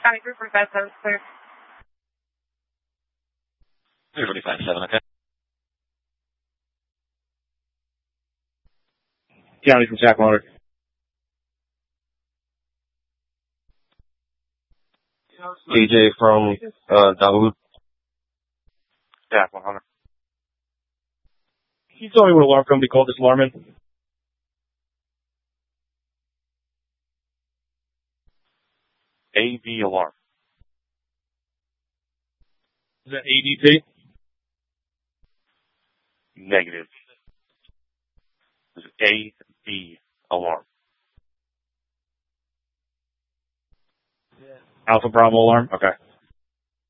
County 347, clear. 345-7, okay. County from Sac Motor. AJ from Davalu. Yeah, 100. Can you tell me what alarm company called this alarm in? AV alarm. Is that ADP? Negative. This is AV alarm. Alpha Bravo alarm? Okay.